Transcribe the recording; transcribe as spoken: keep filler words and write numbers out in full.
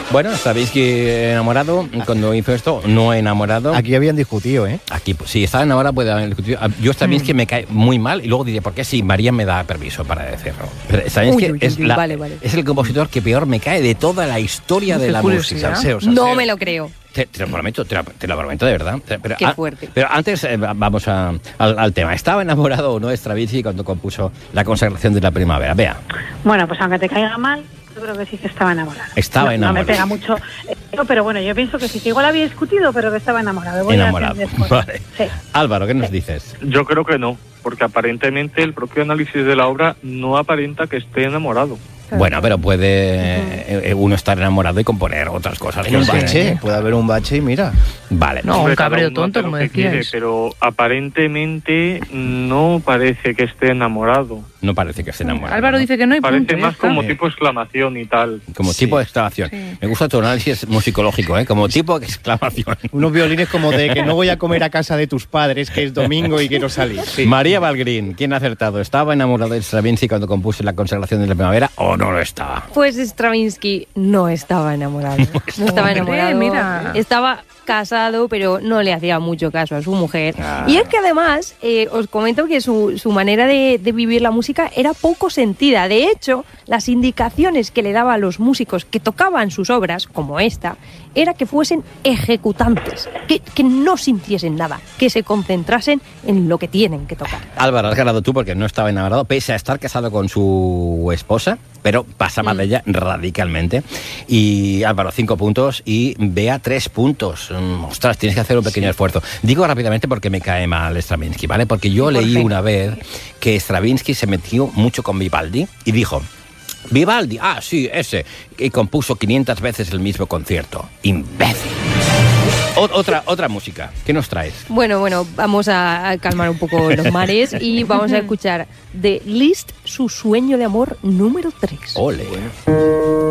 Bueno, Stravinsky enamorado, cuando hizo esto, no enamorado. Aquí habían discutido, ¿eh? Aquí, pues, si estaba enamorado puede haber discutido. Yo Stravinsky mm. me cae muy mal y luego diré, ¿por qué si María me da permiso para decirlo? Pero Stravinsky uy, uy, es, uy, la, vale, vale. es el compositor que peor me cae de toda la historia de la música. Salseo, salseo. No me lo creo. Te, te lo prometo, te lo, te lo prometo de verdad. Pero, Qué fuerte. A, pero antes eh, vamos a, al, al tema. ¿Estaba enamorado o no de Stravinsky cuando compuso La consagración de la primavera? Vea. Bueno, pues aunque te caiga mal, yo creo que sí que estaba enamorado. Estaba no, enamorado. No me pega mucho, eh, pero bueno, yo pienso que sí, que igual había discutido, pero que estaba enamorado. Voy enamorado. A vale. Sí. Álvaro, ¿qué nos sí. dices? Yo creo que no, porque aparentemente el propio análisis de la obra no aparenta que esté enamorado. Bueno, pero puede uh-huh. uno estar enamorado y componer otras cosas. Hay un bache, ¿eh? Puede haber un bache y mira. Vale. No, un cabreo tonto, como decías. Quiere, pero aparentemente no parece que esté enamorado. No parece que esté enamorado. Álvaro ¿no? dice que no y parece punto, más como tipo exclamación y tal. Como sí. tipo de exclamación. Sí. Me gusta tu análisis musicológico, ¿eh? Como tipo de exclamación. Unos violines como de que no voy a comer a casa de tus padres, que es domingo y quiero salir. Sí. María Valgrín, ¿quién ha acertado? ¿Estaba enamorado de Stravinsky cuando compuso La consagración de la primavera o no lo estaba? Pues Stravinsky no estaba enamorado. No estaba enamorado. Mira. Estaba casado, pero no le hacía mucho caso a su mujer. Ah. Y es que además, eh, os comento que su, su manera de, de vivir la música era poco sentida. De hecho, las indicaciones que le daba a los músicos que tocaban sus obras, como esta, era que fuesen ejecutantes, que, que no sintiesen nada, que se concentrasen en lo que tienen que tocar. Álvaro, has ganado tú porque no estaba enamorado, pese a estar casado con su esposa, pero pasaba mm. de ella radicalmente. Y Álvaro, cinco puntos y Bea, tres puntos. Ostras, tienes que hacer un pequeño sí. esfuerzo. Digo rápidamente porque me cae mal Stravinsky, ¿vale? Porque yo leí fin? una vez que Stravinsky se metió mucho con Vivaldi y dijo... Vivaldi, ah, sí, ese, y compuso quinientas veces el mismo concierto. ¡Imbécil! O, otra, otra música, ¿qué nos traes? Bueno, bueno, vamos a, a calmar un poco los mares y vamos a escuchar de Liszt, su sueño de amor número tres. ¡Ole!